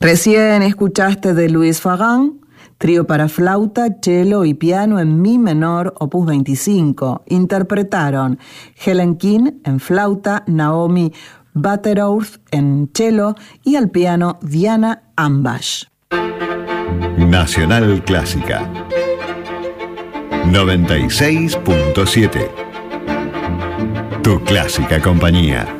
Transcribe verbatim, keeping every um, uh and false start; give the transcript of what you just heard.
Recién escuchaste de Louis Farran, trío para flauta, cello y piano en mi menor, opus veinticinco. Interpretaron Helen King en flauta, Naomi Butterworth en cello y al piano Diana Ambash. Nacional Clásica noventa y seis punto siete. Tu clásica compañía.